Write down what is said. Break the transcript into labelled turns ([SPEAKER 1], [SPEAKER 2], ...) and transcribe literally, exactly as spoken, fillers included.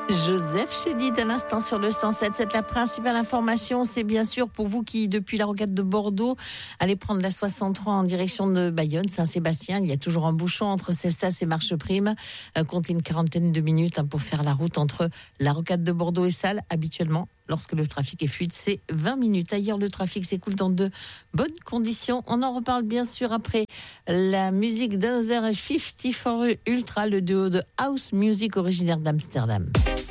[SPEAKER 1] Joseph Chédid à l'instant sur le cent sept. C'est la principale information. C'est bien sûr pour vous qui, depuis la rocade de Bordeaux, allez prendre la soixante-trois en direction de Bayonne, Saint-Sébastien. Il y a toujours un bouchon entre Cestas et Marcheprime. Euh, comptez une quarantaine de minutes hein, pour faire la route entre la rocade de Bordeaux et Salles. Habituellement, lorsque le trafic est fluide, c'est vingt minutes. Ailleurs, le trafic s'écoule dans de bonnes conditions. On en reparle bien sûr après la musique d'Another cinquante-quatre Ultra, le duo de house music originaire d'Amsterdam.